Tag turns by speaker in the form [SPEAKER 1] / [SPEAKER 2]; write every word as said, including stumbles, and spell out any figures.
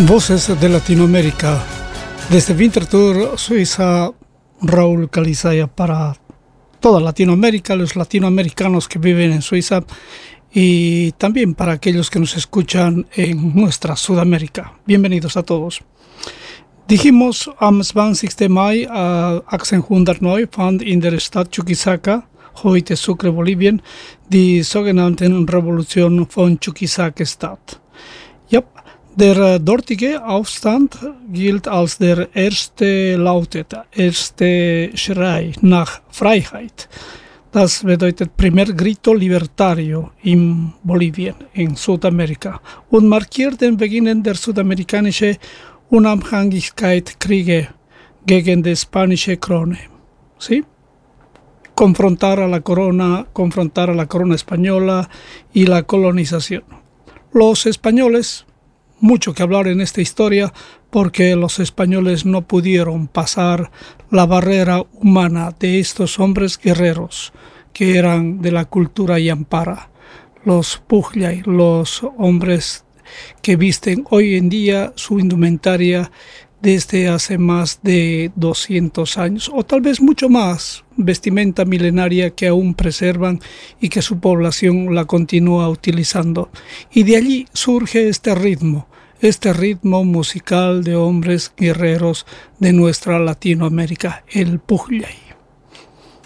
[SPEAKER 1] Voces de Latinoamérica. Desde Winterthur, Suiza, Raúl Calizaya para toda Latinoamérica, los latinoamericanos que viven en Suiza y también para aquellos que nos escuchan en nuestra Sudamérica. Bienvenidos a todos. Dijimos, am zwanzigsten Mai uh, achtzehnhundertneun fand in der Stadt Chuquisaca, heute Sucre, Bolivien, die sogenannten Revolution von Chuquisaca statt. Ja, der äh, dortige Aufstand gilt als der erste Laute, der erste Schrei nach Freiheit. Das bedeutet Primer Grito Libertario in Bolivien, in Südamerika, und markiert den Beginn der südamerikanischen Unabhängigkeitskriege gegen die spanische Krone. ¿Sí? Confrontar a la corona, confrontar a la corona española y la colonización. Los españoles, mucho que hablar en esta historia, porque los españoles no pudieron pasar la barrera humana de estos hombres guerreros que eran de la cultura yampara, los pujllay, los hombres que visten hoy en día su indumentaria desde hace más de doscientos años, o tal vez mucho más, vestimenta milenaria que aún preservan y que su población la continúa utilizando. Y de allí surge este ritmo, este ritmo musical de hombres guerreros de nuestra Latinoamérica, el pujllay.